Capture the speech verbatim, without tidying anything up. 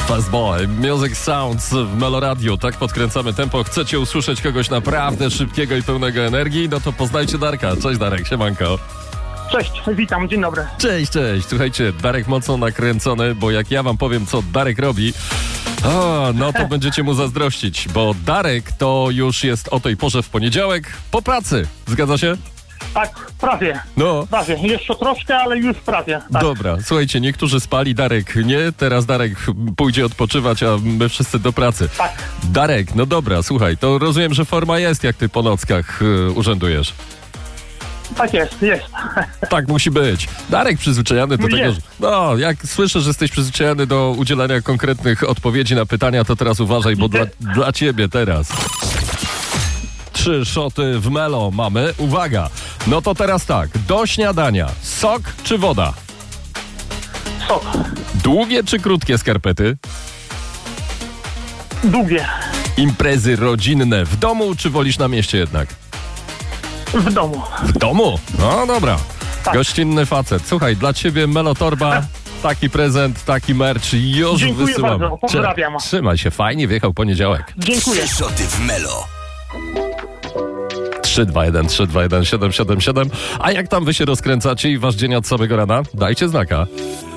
Fastboy, Music Sounds w Meloradiu. Tak podkręcamy tempo. Chcecie usłyszeć kogoś naprawdę szybkiego i pełnego energii? No to poznajcie Darka. Cześć Darek, siemanko. Cześć, witam, dzień dobry. Cześć, cześć. Słuchajcie, Darek mocno nakręcony, bo jak ja wam powiem, co Darek robi, o, no to będziecie mu zazdrościć, bo Darek to już jest o tej porze w poniedziałek po pracy. Zgadza się? Tak, prawie. No. Prawie. Jeszcze troszkę, ale już prawie. Tak. Dobra, słuchajcie, niektórzy spali, Darek nie. Teraz Darek pójdzie odpoczywać, a my wszyscy do pracy. Tak. Darek, no dobra, słuchaj, to rozumiem, że forma jest, jak ty po nockach y, urzędujesz. Tak jest, jest. Tak musi być. Darek przyzwyczajony do Jest. tego, że... No, jak słyszę, że jesteś przyzwyczajony do udzielania konkretnych odpowiedzi na pytania, to teraz uważaj, bo dla, dla ciebie teraz. Trzy szoty w Melo mamy. Uwaga, no to teraz tak. Do śniadania sok czy woda? Sok. Długie czy krótkie skarpety? Długie. Imprezy rodzinne w domu czy wolisz na mieście jednak? W domu. W domu? No dobra. Tak. Gościnny facet. Słuchaj, dla ciebie Melotorba, taki prezent, taki merch już Dziękuję wysyłamy. bardzo, pozdrawiam. Trzymaj się, fajnie wjechał poniedziałek. Dziękuję. Trzy szoty w Melo. trzy dwa jeden trzy dwa jeden siedem siedem siedem. A jak tam wy się rozkręcacie i wasz dzień od samego rana? Dajcie znaka.